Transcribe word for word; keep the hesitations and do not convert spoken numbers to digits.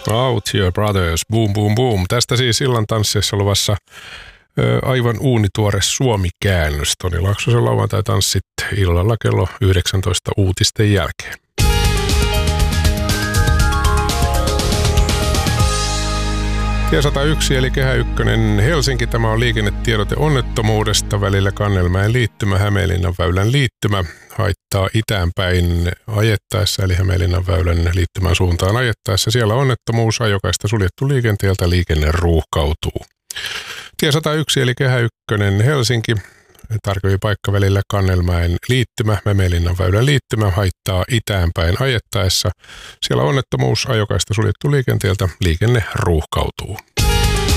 Out Your Brothers, boom boom boom. Tästä siis illan tansseissa luvassa ö, aivan uunituore Suomi-käännös. Toni Laaksosen lauantai-tanssit illalla kello yhdeksäntoista uutisten jälkeen. Tie sata yksi eli Kehä ykkönen Helsinki. Tämä on liikennetiedote onnettomuudesta välillä Kannelmäen liittymä, Hämeenlinnan väylän liittymä. Haittaa itään päin ajettaessa eli Hämeenlinnan väylän liittymän suuntaan ajettaessa. Siellä onnettomuus, ajokaista suljettu liikenteeltä, liikenne ruuhkautuu. Tie sata yksi eli Kehä ykkönen Helsinki. Tarkempi paikka välillä Kannelmäen liittymä, Hämeenlinnan väylän liittymä, haittaa itään päin ajettaessa. Siellä onnettomuus, ajokaista suljettu liikenteeltä, liikenne ruuhkautuu.